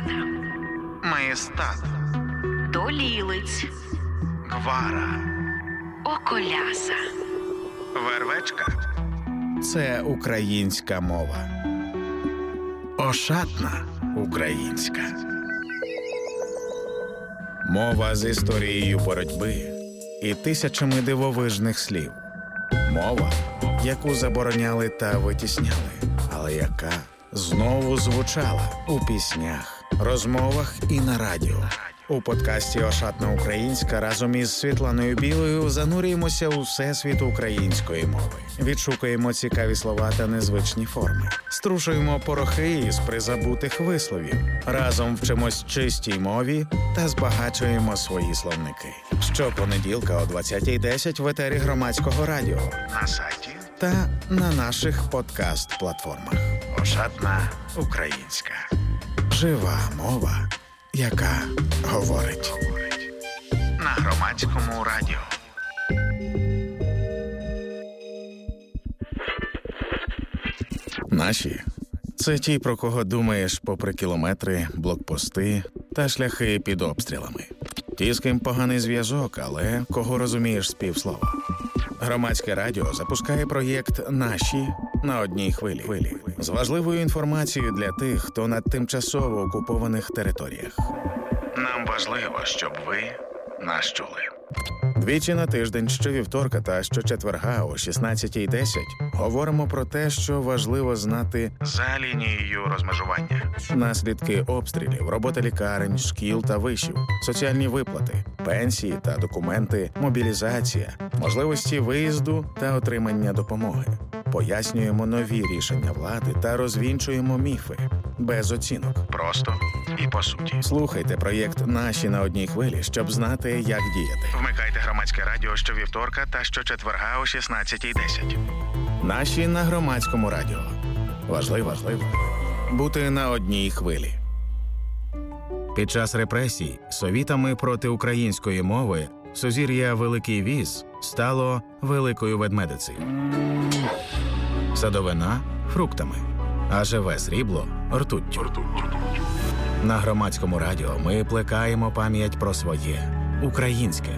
Маєстат, Долілиць, Гвара, Околяса, Вервечка – це українська мова. Ошатна українська. Мова з історією боротьби і тисячами дивовижних слів. Мова, яку забороняли та витісняли, але яка знову звучала у піснях, розмовах і на радіо. У подкасті «Ошатна українська» разом із Світланою Білою занурюємося у всесвіт української мови. Відшукуємо цікаві слова та незвичні форми. Струшуємо порохи із призабутих висловів. Разом вчимось чистій мові та збагачуємо свої словники. Щопонеділка о 20:10 в етері Громадського радіо, на сайті та на наших подкаст-платформах. «Ошатна українська». Жива мова, яка говорить. На Громадському радіо. Наші – це ті, про кого думаєш попри кілометри, блокпости та шляхи під обстрілами. Ті, з ким поганий зв'язок, але кого розумієш з півслова. Громадське радіо запускає проєкт «Наші» на одній хвилі. З важливою інформацією для тих, хто на тимчасово окупованих територіях. Нам важливо, щоб ви нас чули. Двічі на тиждень, щовівторка та щочетверга о 16:10 говоримо про те, що важливо знати за лінією розмежування. Наслідки обстрілів, робота лікарень, шкіл та вишів, соціальні виплати, пенсії та документи, мобілізація, можливості виїзду та отримання допомоги. Пояснюємо нові рішення влади та розвінчуємо міфи. Без оцінок. Просто і по суті. Слухайте проєкт «Наші» на одній хвилі, щоб знати, як діяти. Вмикайте Громадське радіо щовівторка та щочетверга о 16:10. «Наші» на Громадському радіо. Важливо бути на одній хвилі. Під час репресій совітами проти української мови сузір'я Великий Віз стало Великою Ведмедицею. Садовина – фруктами, а живе срібло – ртуттю. На Громадському радіо ми плекаємо пам'ять про своє українське.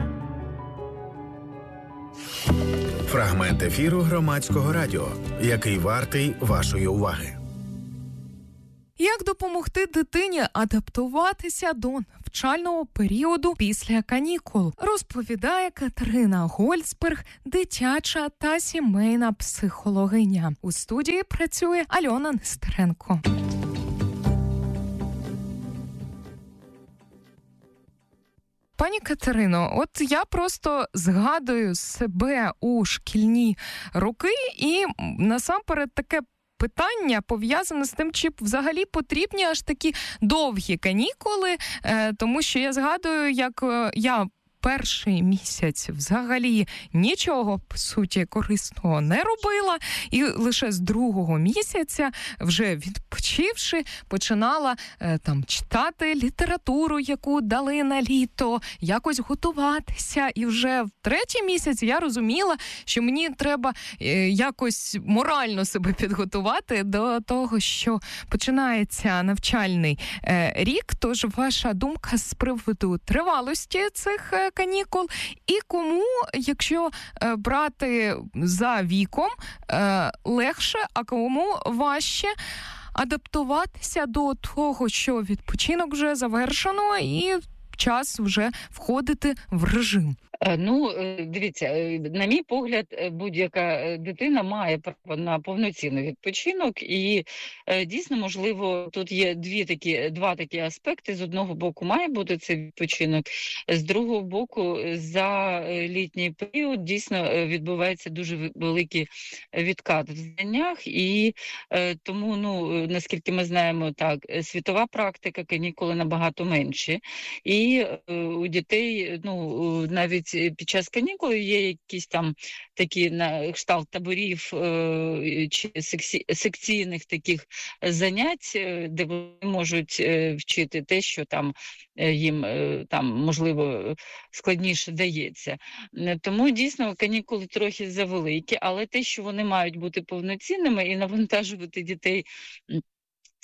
Фрагмент ефіру Громадського радіо, який вартий вашої уваги. Як допомогти дитині адаптуватися до навчального періоду після канікул, розповідає Катерина Гольцберг, дитяча та сімейна психологиня. У студії працює Альона Нестеренко. Пані Катерино, от я просто згадую себе у шкільні роки і насамперед таке питання пов'язане з тим, чи взагалі потрібні аж такі довгі канікули, тому що я згадую, як я перший місяць взагалі нічого, по суті, корисного не робила, і лише з другого місяця, вже відпочивши, починала читати літературу, яку дали на літо, якось готуватися, і вже в третій місяць я розуміла, що мені треба якось морально себе підготувати до того, що починається навчальний рік. Тож ваша думка з приводу тривалості цих канікул і кому, якщо брати за віком, легше, а кому важче адаптуватися до того, що відпочинок вже завершено і час вже входити в режим? Дивіться, на мій погляд, будь-яка дитина має право на повноцінний відпочинок, і дійсно, можливо, тут є два такі аспекти. З одного боку має бути цей відпочинок, з другого боку, за літній період дійсно відбувається дуже великий відкат в знаннях, і тому, наскільки ми знаємо, так, світова практика, канікули набагато менші, і у дітей, навіть під час канікул є якісь там такі на кшталт таборів чи секційних таких занять, де вони можуть вчити те, що там їм можливо складніше дається. Тому дійсно канікули трохи завеликі, але те, що вони мають бути повноцінними і навантажувати дітей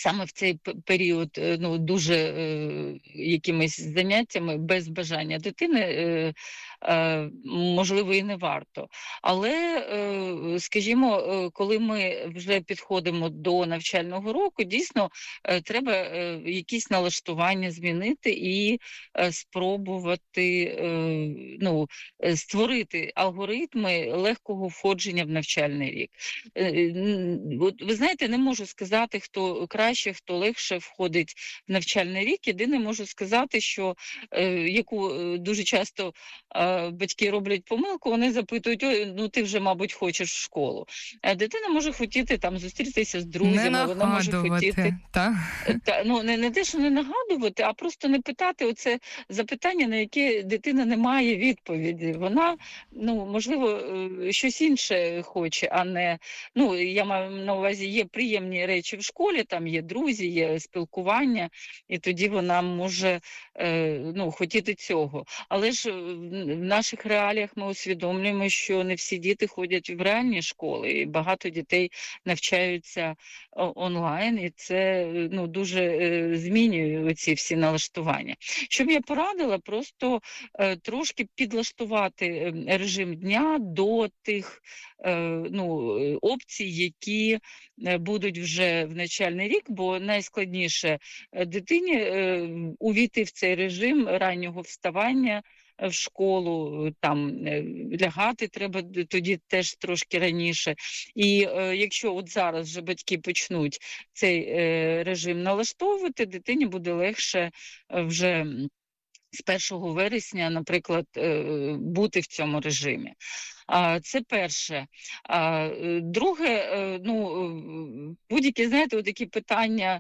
саме в цей період дуже якимись заняттями без бажання дитини, можливо, і не варто. Але, скажімо, коли ми вже підходимо до навчального року, дійсно треба якісь налаштування змінити і спробувати створити алгоритми легкого входження в навчальний рік. Ви знаєте, не можу сказати, хто краще, хто легше входить в навчальний рік. Єдине можу сказати, що яку дуже часто батьки роблять помилку, вони запитують: ой, ти вже, мабуть, хочеш в школу. Дитина може хотіти там зустрітися з друзями, вона може хотіти... Не те, що не нагадувати, а просто не питати оце запитання, на яке дитина не має відповіді. Вона, можливо, щось інше хоче, а не... я маю на увазі, є приємні речі в школі, там є друзі, є спілкування, і тоді вона може хотіти цього. Але ж в наших реаліях ми усвідомлюємо, що не всі діти ходять в реальні школи, і багато дітей навчаються онлайн, і це дуже змінює ці всі налаштування. Що б я порадила, просто трошки підлаштувати режим дня до тих опцій, які будуть вже в навчальний рік, бо найскладніше дитині увійти в цей режим раннього вставання в школу, там лягати треба тоді теж трошки раніше. І якщо от зараз вже батьки почнуть цей режим налаштовувати, дитині буде легше вже з 1 вересня, наприклад, бути в цьому режимі. Це перше. Друге, будь-які, знаєте, такі питання,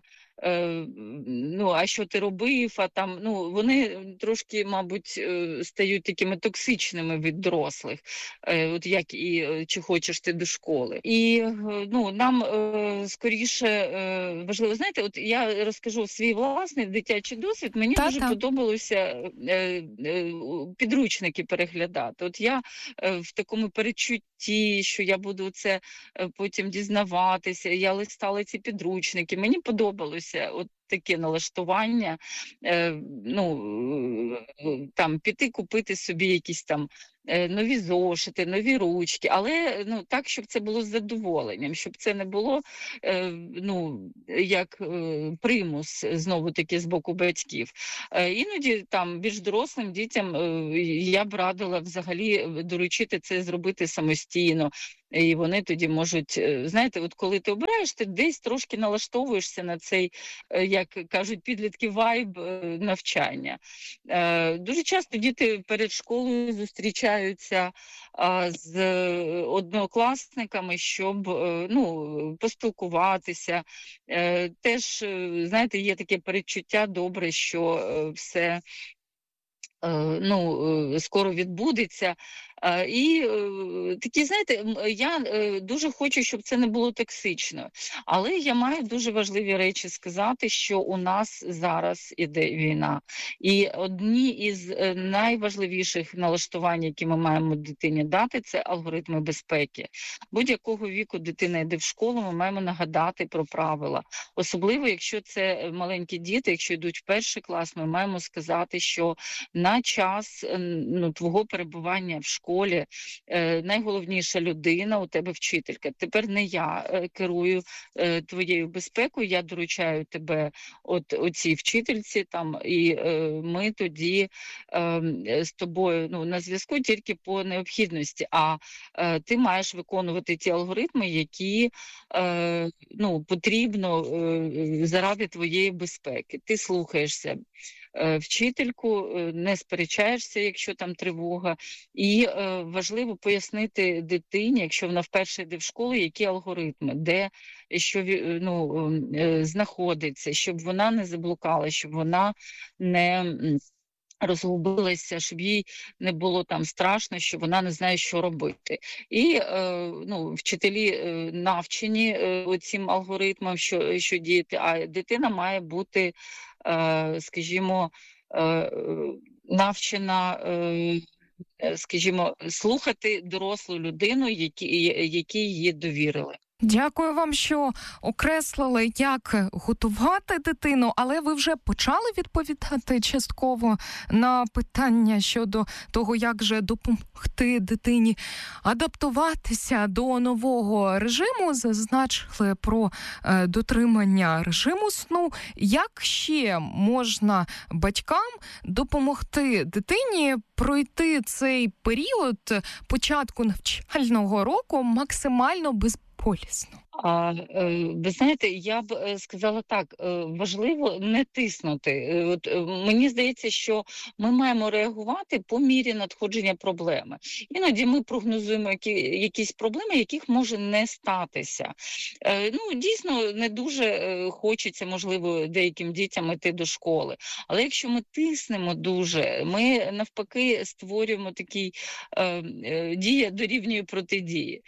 а що ти робив, вони трошки, мабуть, стають такими токсичними від дорослих, от як і чи хочеш ти до школи. І нам скоріше важливо, знаєте, от я розкажу свій власний дитячий досвід, мені дуже подобалося підручники переглядати. От я в такому передчутті, що я буду це потім дізнаватися, я листала ці підручники, мені подобалося от таке налаштування, там піти купити собі якісь там нові зошити, нові ручки, але так, щоб це було з задоволенням, щоб це не було як примус, знову-таки, з боку батьків. Іноді там більш дорослим дітям я б радила взагалі доручити це зробити самостійно. І вони тоді можуть, знаєте, от коли ти обираєш, ти десь трошки налаштовуєшся на цей, як кажуть підлітки, вайб навчання. Дуже часто діти перед школою зустрічаються з однокласниками, щоб поспілкуватися. Теж, знаєте, є таке передчуття добре, що все скоро відбудеться. І такі, знаєте, я дуже хочу, щоб це не було токсично. Але я маю дуже важливі речі сказати, що у нас зараз іде війна. І одні із найважливіших налаштувань, які ми маємо дитині дати, це алгоритми безпеки. Будь-якого віку дитина йде в школу, ми маємо нагадати про правила. Особливо, якщо це маленькі діти, якщо йдуть в 1 клас, ми маємо сказати, що на час твого перебування в школі найголовніша людина у тебе вчителька. Тепер не я керую твоєю безпекою, я доручаю тебе оцій вчительці, і ми тоді з тобою на зв'язку тільки по необхідності, а ти маєш виконувати ті алгоритми, які потрібно заради твоєї безпеки. Ти слухаєшся вчительку, не сперечаєшся, якщо там тривога. І важливо пояснити дитині, якщо вона вперше йде в школу, які алгоритми, де що знаходиться, щоб вона не заблукала, щоб вона не розгубилася, щоб їй не було там страшно, що вона не знає, що робити. І вчителі навчені цим алгоритмам, що діяти, а дитина має бути, скажімо, навчена, скажімо, слухати дорослу людину, якій її довірили. Дякую вам, що окреслили, як готувати дитину, але ви вже почали відповідати частково на питання щодо того, як же допомогти дитині адаптуватися до нового режиму. Зазначили про дотримання режиму сну. Як ще можна батькам допомогти дитині пройти цей період початку навчального року максимально безпечно? Ви знаєте, я б сказала так, важливо не тиснути. Мені здається, що ми маємо реагувати по мірі надходження проблеми. Іноді ми прогнозуємо якісь проблеми, яких може не статися. Дійсно, не дуже хочеться, можливо, деяким дітям йти до школи. Але якщо ми тиснемо дуже, ми навпаки створюємо такий дія дорівнює протидії.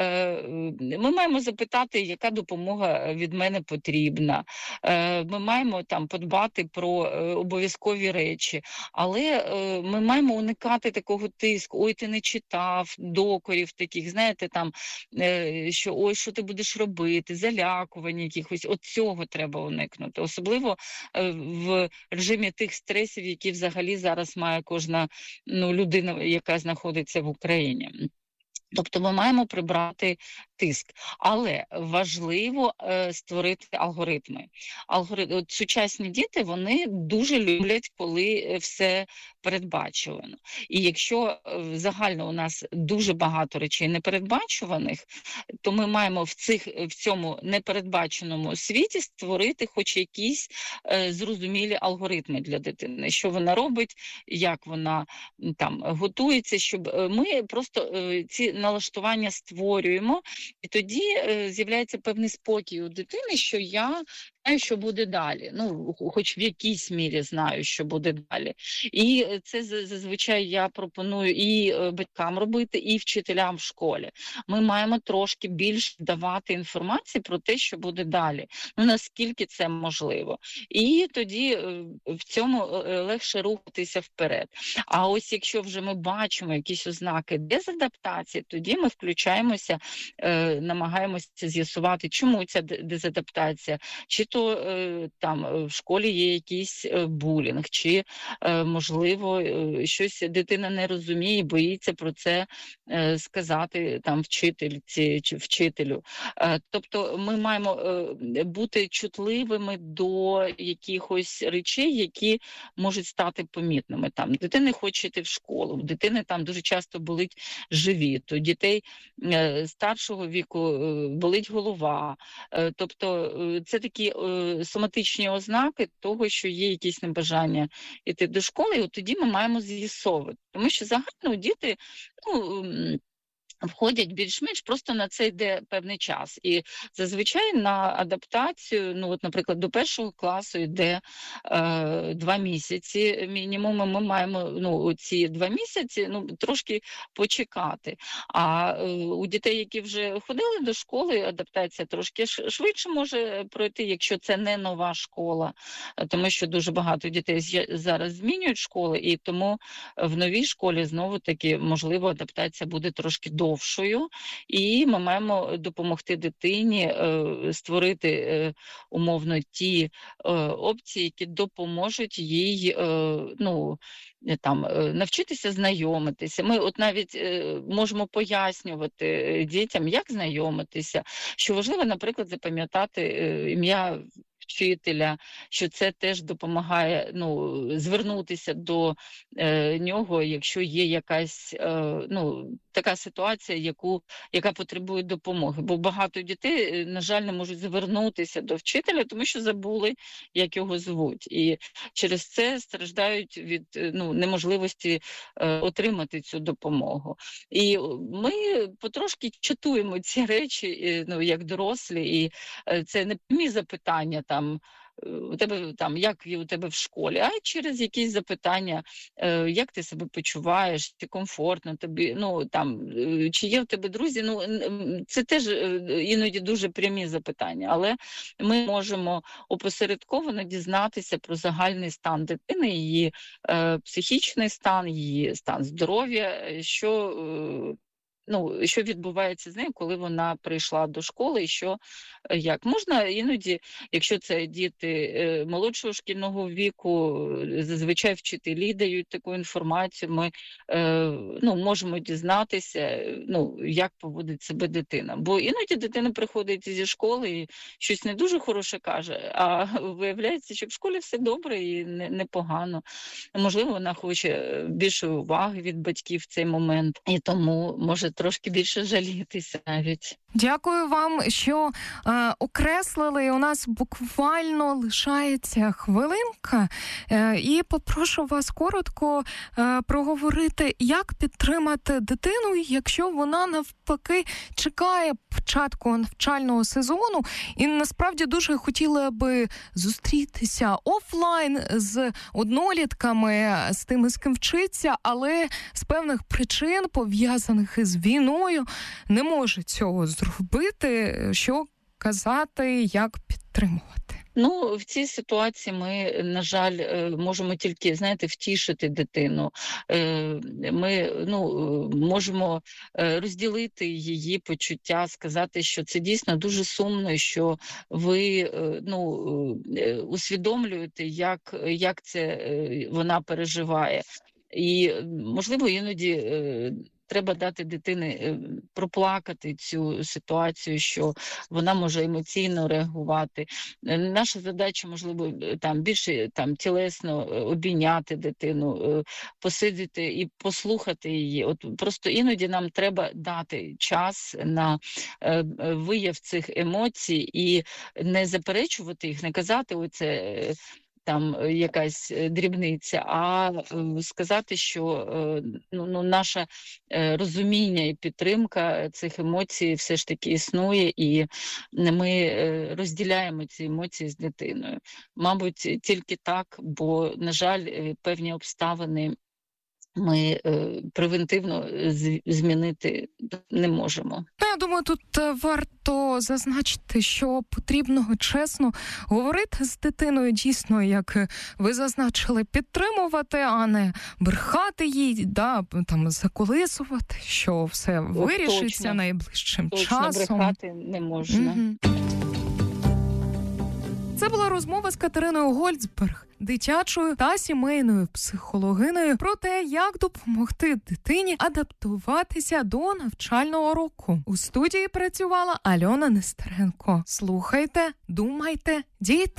Ми маємо запитати, яка допомога від мене потрібна. Ми маємо там подбати про обов'язкові речі, але ми маємо уникати такого тиску. Ой, ти не читав, докорів таких, знаєте, там, що ой, що ти будеш робити, залякування якихось. От цього треба уникнути. Особливо в режимі тих стресів, які взагалі зараз має кожна людина, яка знаходиться в Україні. Тобто ми маємо прибрати тиск, але важливо створити алгоритми. От сучасні діти, вони дуже люблять, коли все передбачувано. І якщо загально у нас дуже багато речей непередбачуваних, то ми маємо в цьому непередбаченому світі створити хоч якісь зрозумілі алгоритми для дитини. Що вона робить, як вона там готується, щоб ми просто ці налаштування створюємо, і тоді з'являється певний спокій у дитини, що я знаю, що буде далі. Хоч в якійсь мірі знаю, що буде далі. І це зазвичай я пропоную і батькам робити, і вчителям в школі. Ми маємо трошки більше давати інформації про те, що буде далі. Наскільки це можливо. І тоді в цьому легше рухатися вперед. А ось якщо вже ми бачимо якісь ознаки дезадаптації, тоді ми включаємося, намагаємося з'ясувати, чому ця дезадаптація, чи то там в школі є якийсь булінг, чи, можливо, щось дитина не розуміє, боїться про це сказати там вчительці чи вчителю. Тобто ми маємо бути чутливими до якихось речей, які можуть стати помітними. Там дитина хоче йти в школу, у дитини там дуже часто болить живіт, у дітей старшого віку болить голова. Тобто це такі соматичні ознаки того, що є якісь небажання йти до школи, і от тоді ми маємо з'ясовувати. Тому що загально діти входять більш-менш, просто на це йде певний час. І зазвичай на адаптацію, наприклад, до 1 класу йде 2 місяці мінімум. Ми маємо ці 2 місяці трошки почекати. А у дітей, які вже ходили до школи, адаптація трошки швидше може пройти, якщо це не нова школа. Тому що дуже багато дітей зараз змінюють школи, і тому в новій школі знову-таки, можливо, адаптація буде трошки довшою, і ми маємо допомогти дитині створити умовно ті опції, які допоможуть їй навчитися знайомитися. Ми от навіть можемо пояснювати дітям, як знайомитися, що важливо, наприклад, запам'ятати ім'я вчителя, що це теж допомагає звернутися до нього, якщо є якась така ситуація, яка потребує допомоги. Бо багато дітей, на жаль, не можуть звернутися до вчителя, тому що забули, як його звуть. І через це страждають від неможливості отримати цю допомогу. І ми потрошки чатуємо ці речі, як дорослі, і це не прямі запитання, у тебе як у тебе в школі, а через якісь запитання, як ти себе почуваєш, чи комфортно тобі, чи є в тебе друзі, це теж іноді дуже прямі запитання, але ми можемо опосередковано дізнатися про загальний стан дитини, її психічний стан, її стан здоров'я, що що відбувається з нею, коли вона прийшла до школи, і як. Можна іноді, якщо це діти молодшого шкільного віку, зазвичай вчителі дають таку інформацію, ми можемо дізнатися, як поводить себе дитина. Бо іноді дитина приходить зі школи і щось не дуже хороше каже, а виявляється, що в школі все добре і непогано. Можливо, вона хоче більше уваги від батьків в цей момент, і тому може трошки більше жалітися навіть. Дякую вам, що окреслили. У нас буквально лишається хвилинка. І попрошу вас коротко проговорити, як підтримати дитину, якщо вона навпаки чекає початку навчального сезону і насправді дуже хотіла би зустрітися офлайн з однолітками, з тими, з ким вчиться, але з певних причин, пов'язаних із війною, не може цього зробити. Що казати, як підтримувати? В цій ситуації ми, на жаль, можемо тільки, втішити дитину. Ми, можемо розділити її почуття, сказати, що це дійсно дуже сумно, що ви, усвідомлюєте, як це вона переживає. І, можливо, іноді треба дати дитині проплакати цю ситуацію, що вона може емоційно реагувати. Наша задача, можливо, більше тілесно обійняти дитину, посидіти і послухати її. От просто іноді нам треба дати час на вияв цих емоцій і не заперечувати їх, не казати оце якась дрібниця, а сказати, що наше розуміння і підтримка цих емоцій все ж таки існує, і ми розділяємо ці емоції з дитиною. Мабуть, тільки так, бо, на жаль, певні обставини ми превентивно змінити не можемо. Я думаю, тут варто зазначити, що потрібно чесно говорити з дитиною, дійсно, як ви зазначили, підтримувати, а не брехати їй, заколисувати, що все вирішиться точно, найближчим точно, часом. Брехати не можна. Угу. Це була розмова з Катериною Гольцберг, дитячою та сімейною психологинею, про те, як допомогти дитині адаптуватися до навчального року. У студії працювала Альона Нестеренко. Слухайте, думайте, дійте.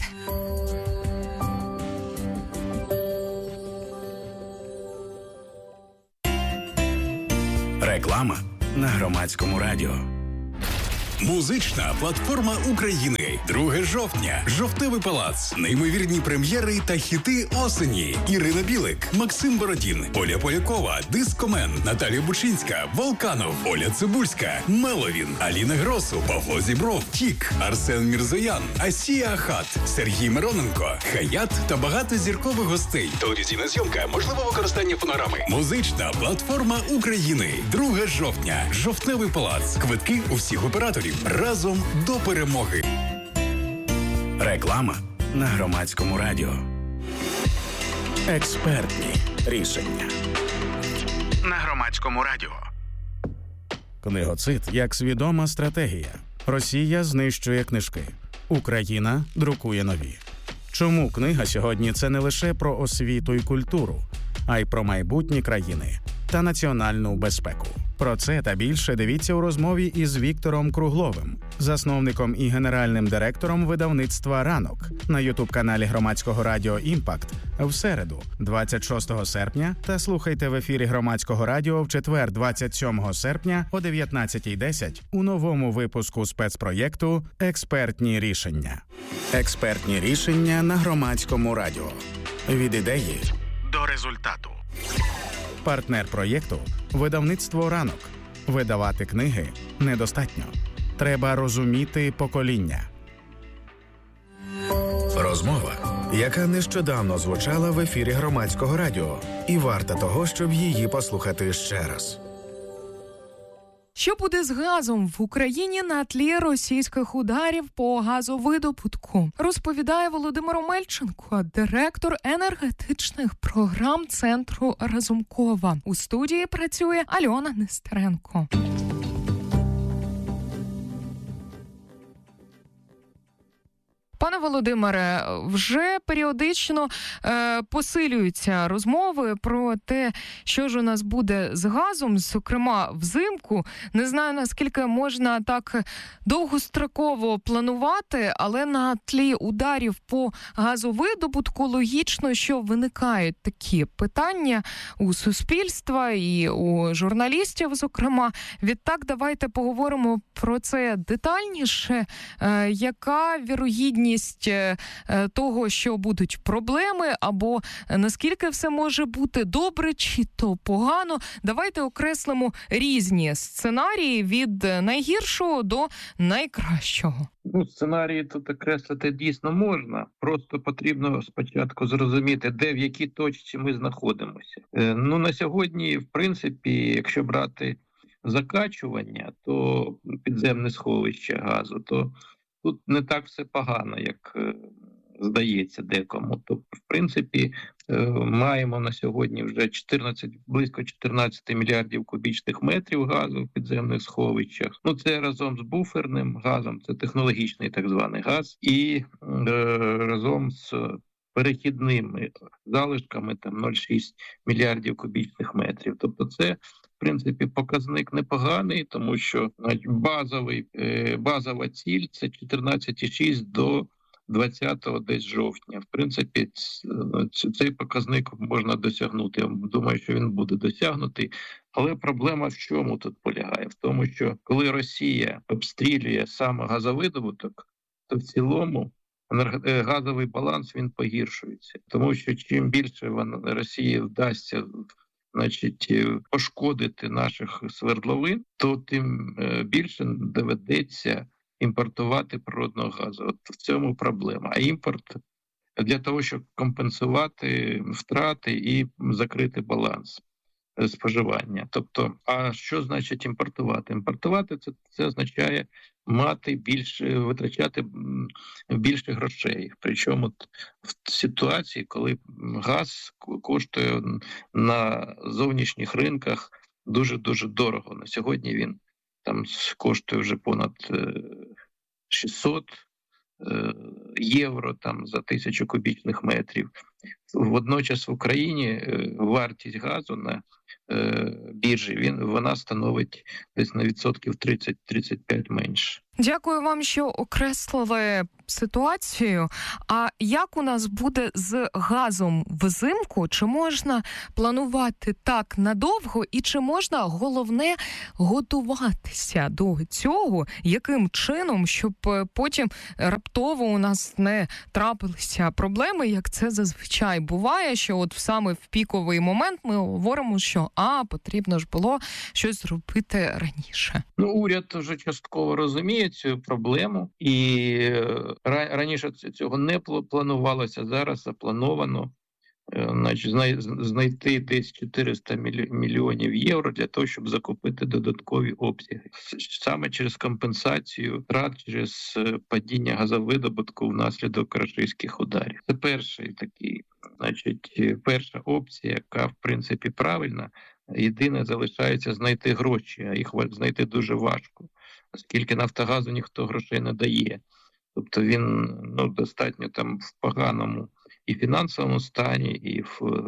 Реклама на Громадському радіо. Музична платформа України. 2 жовтня. Жовтневий палац. Неймовірні прем'єри та хіти осені. Ірина Білик, Максим Бородін, Оля Полякова, Дискомен, Наталія Бучинська, Волканов, Оля Цибульська, Меловін, Аліна Гросу, Павло Зібров, Тік, Арсен Мірзоян, Асія Ахат, Сергій Мироненко, Хаят та багато зіркових гостей. Телевізійна зйомка, можливо використання фонограми. Музична платформа України. 2 жовтня. Жовтневий палац. Квитки у всіх операторів. Разом до перемоги. Реклама на Громадському радіо. Експертні рішення На Громадському радіо. Книгоцид як свідома стратегія. Росія знищує книжки. Україна друкує нові. Чому книга сьогодні – це не лише про освіту і культуру, а й про майбутні країни та національну безпеку. Про це та більше дивіться у розмові із Віктором Кругловим, засновником і генеральним директором видавництва «Ранок» на ютуб-каналі Громадського радіо «Імпакт» в середу, 26 серпня, та слухайте в ефірі Громадського радіо в четвер, 27 серпня о 19:10 у новому випуску спецпроєкту «Експертні рішення». Експертні рішення на Громадському радіо. Від ідеї До результату. Партнер проєкту – видавництво «Ранок». Видавати книги недостатньо. Треба розуміти покоління. Розмова, яка нещодавно звучала в ефірі Громадського радіо, і варта того, щоб її послухати ще раз. Що буде з газом в Україні на тлі російських ударів по газовидобутку? Розповідає Володимир Омельченко, директор енергетичних програм Центру Разумкова. У студії працює Альона Нестеренко. Пане Володимире, вже періодично посилюються розмови про те, що ж у нас буде з газом, зокрема взимку. Не знаю, наскільки можна так довгостроково планувати, але на тлі ударів по газовидобутку логічно, що виникають такі питання у суспільства і у журналістів, зокрема. Відтак, давайте поговоримо про це детальніше. Яка вірогідність того, що будуть проблеми, або наскільки все може бути добре чи то погано. Давайте окреслимо різні сценарії від найгіршого до найкращого. Сценарії тут окреслити дійсно можна. Просто потрібно спочатку зрозуміти, де, в якій точці ми знаходимося. На сьогодні, в принципі, якщо брати закачування, то підземне сховище газу, то тут не так все погано, як здається декому. Тобто, в принципі, маємо на сьогодні вже близько 14 мільярдів кубічних метрів газу в підземних сховищах. Це разом з буферним газом, це технологічний так званий газ, і разом з перехідними залишками, там 0,6 мільярдів кубічних метрів. Тобто це, в принципі, показник непоганий, тому що базова ціль – це 14,6 до 20-го десь жовтня. В принципі, цей показник можна досягнути. Я думаю, що він буде досягнутий. Але проблема в чому тут полягає? В тому, що коли Росія обстрілює саме газовидобуток, то в цілому газовий баланс він погіршується. Тому що чим більше Росії вдасться пошкодити наших свердловин, то тим більше доведеться імпортувати природного газу. От в цьому проблема. А імпорт для того, щоб компенсувати втрати і закрити баланс споживання. Тобто, а що значить імпортувати? Імпортувати це означає витрачати більше грошей. Причому в ситуації, коли газ коштує на зовнішніх ринках дуже-дуже дорого. На сьогодні він там коштує вже понад 600 євро там, за 1000 кубічних метрів. Водночас в Україні вартість газу на біржі, вона становить десь на відсотків 30-35 менше. Дякую вам, що окреслили ситуацію. А як у нас буде з газом взимку? Чи можна планувати так надовго? І чи можна, головне, готуватися до цього? Яким чином, щоб потім раптово у нас не трапилися проблеми, як це зазвичай буває, що от саме в піковий момент ми говоримо, що потрібно ж було щось зробити раніше. Уряд вже частково розуміє цю проблему, і раніше цього не планувалося, зараз заплановано знайти десь 400 мільйонів євро для того, щоб закупити додаткові обсяги. Саме через компенсацію втрат через падіння газовидобутку внаслідок російських ударів. Це перша опція, яка, в принципі, правильна. Єдине, залишається знайти гроші, а їх знайти дуже важко, оскільки Нафтогазу ніхто грошей не дає. Тобто він достатньо там в поганому і фінансовому стані, і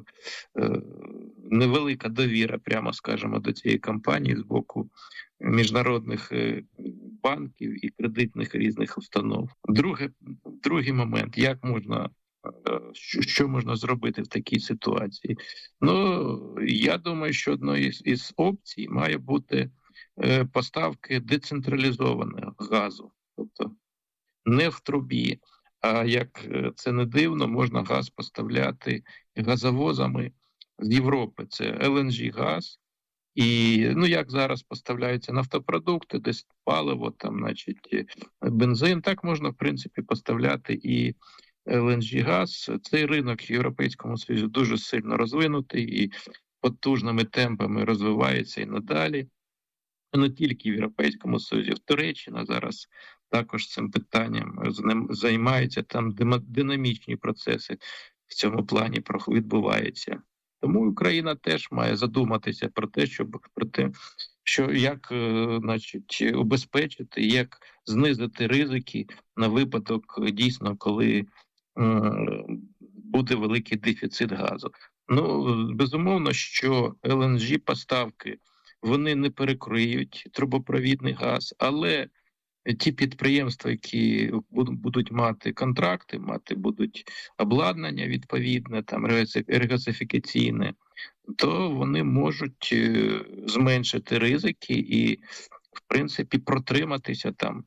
невелика довіра, прямо скажемо, до цієї компанії з боку міжнародних банків і кредитних різних установ. Другий момент, що можна зробити в такій ситуації? Я думаю, що одною із опцій має бути поставки децентралізованого газу. Тобто не в трубі, а як це не дивно, можна газ поставляти газовозами з Європи. Це LNG-газ. І, як зараз поставляються нафтопродукти, десь паливо, бензин, так можна, в принципі, поставляти і LNG-газ. Цей ринок в Європейському Союзі дуже сильно розвинутий і потужними темпами розвивається і надалі. не тільки в Європейському Союзі, в Туреччина зараз також цим питанням займаються, там динамічні процеси в цьому плані відбуваються. Тому Україна теж має задуматися про те, що як, значить, убезпечити, як знизити ризики на випадок дійсно, коли буде великий дефіцит газу. Безумовно, що ЛНЖ-поставки, вони не перекриють трубопровідний газ, але ті підприємства, які будуть мати контракти, будуть обладнання відповідне, там регасифікаційне, то вони можуть зменшити ризики і, в принципі, протриматися там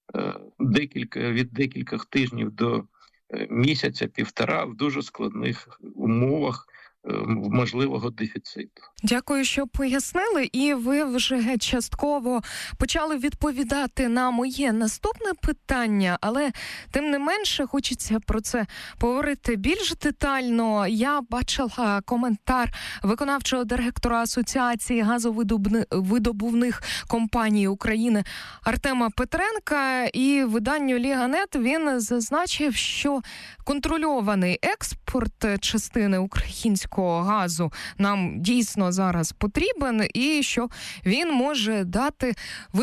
від декількох тижнів до місяця-півтора в дуже складних умовах можливого дефіциту. Дякую, що пояснили. І ви вже частково почали відповідати на моє наступне питання, але тим не менше хочеться про це поговорити більш детально. Я бачила коментар виконавчого директора Асоціації газовидобувних компаній України Артема Петренка, і виданню Ліга.нет він зазначив, що контрольований експорт частини українського газу нам дійсно зараз потрібен, і що він може дати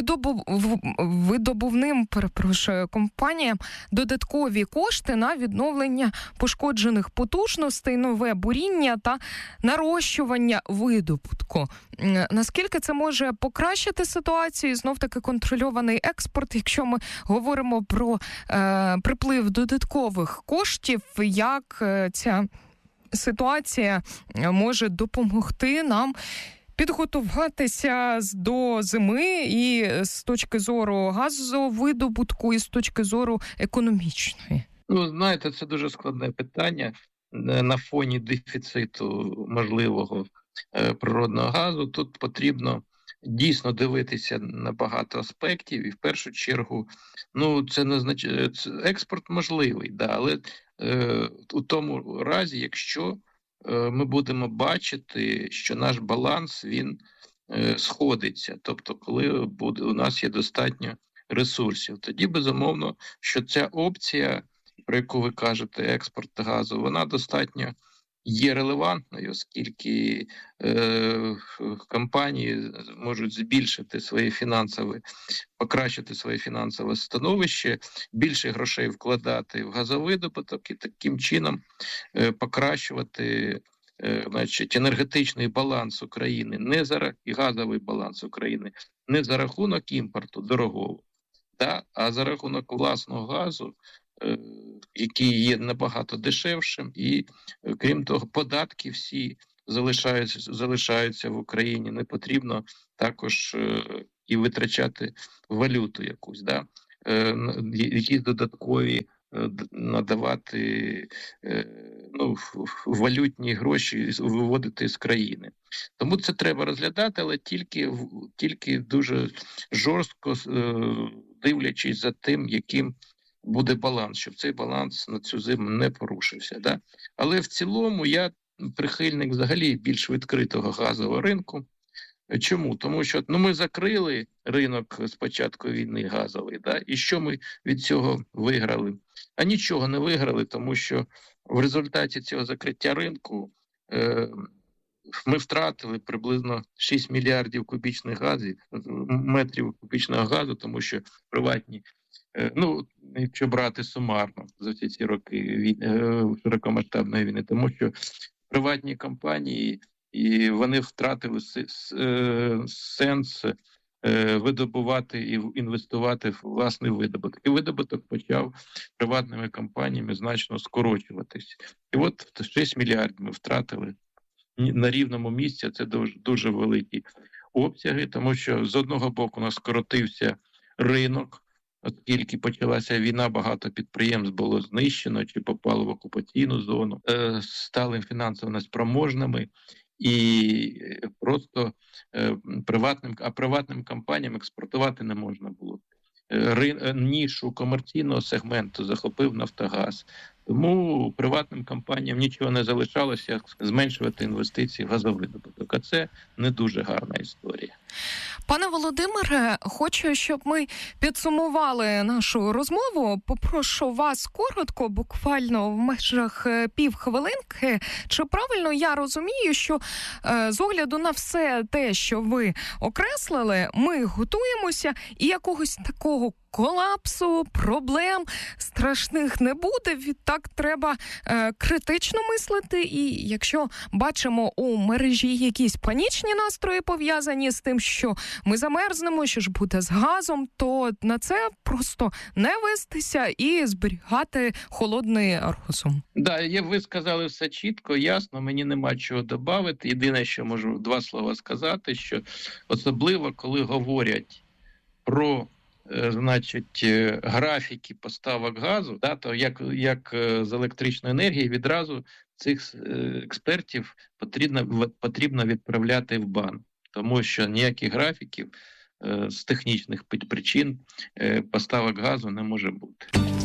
видобувним компаніям додаткові кошти на відновлення пошкоджених потужностей, нове буріння та нарощування видобутку. Наскільки це може покращити ситуацію? Знов-таки контрольований експорт, якщо ми говоримо про приплив додаткових коштів, як ця ситуація може допомогти нам підготуватися до зими і з точки зору газовидобутку, і з точки зору економічної? Знаєте, це дуже складне питання на фоні дефіциту можливого природного газу. Тут потрібно дійсно дивитися на багато аспектів, і в першу чергу, це не означає, експорт можливий, але у тому разі, якщо ми будемо бачити, що наш баланс, він сходиться, тобто коли у нас є достатньо ресурсів, тоді, безумовно, що ця опція, про яку ви кажете, експорт газу, вона достатньо є релевантною, оскільки компанії можуть покращити своє фінансове становище, більше грошей вкладати в газовидобуток і таким чином покращувати енергетичний баланс України, і газовий баланс України не за рахунок імпорту дорогого, а за рахунок власного газу, який є набагато дешевшим, і, крім того, податки всі залишаються в Україні. Не потрібно також і витрачати валюту якусь, якісь додаткові надавати валютні гроші, виводити з країни. Тому це треба розглядати, але тільки дуже жорстко дивлячись за тим, яким буде баланс, щоб цей баланс на цю зиму не порушився. Але в цілому я прихильник взагалі більш відкритого газового ринку. Чому? Тому що ми закрили ринок з початку війни газовий, і що ми від цього виграли? А нічого не виграли, тому що в результаті цього закриття ринку ми втратили приблизно 6 мільярдів метрів кубічного газу, тому що приватні, якщо брати сумарно за всі ці роки широкомасштабної війни, тому що приватні компанії, і вони втратили сенс видобувати і інвестувати в власний видобуток. І видобуток почав приватними компаніями значно скорочуватись. І от 6 мільярдів ми втратили на рівному місці. Це дуже, дуже великі обсяги, тому що з одного боку у нас скоротився ринок, оскільки почалася війна, багато підприємств було знищено чи попало в окупаційну зону, стали фінансово неспроможними, і просто приватним компаніям експортувати не можна було. Нішу комерційного сегменту захопив Нафтогаз. Тому приватним компаніям нічого не залишалося, як зменшувати інвестиції в газовидобуток. А це не дуже гарна історія. Пане Володимире, хочу, щоб ми підсумували нашу розмову. Попрошу вас коротко, буквально в межах півхвилинки. Чи правильно я розумію, що з огляду на все те, що ви окреслили, ми готуємося і якогось такого колапсу, проблем страшних не буде. Відтак треба критично мислити. І якщо бачимо у мережі якісь панічні настрої пов'язані з тим, що ми замерзнемо, що ж буде з газом, то на це просто не вестися і зберігати холодний розум. Да, ви сказали все чітко, ясно, мені нема чого додати. Єдине, що можу 2 слова сказати, що особливо, коли говорять про графіки поставок газу, да, то як з електричної енергії, відразу цих експертів потрібно відправляти в бан, тому що ніяких графіків з технічних причин поставок газу не може бути.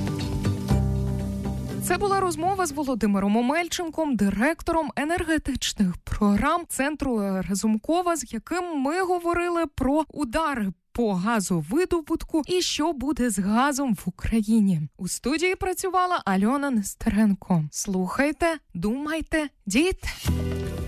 Це була розмова з Володимиром Омельченком, директором енергетичних програм Центру Разумкова, з яким ми говорили про удари по газовидобутку і що буде з газом в Україні. У студії працювала Альона Нестеренко. Слухайте, думайте, дійте.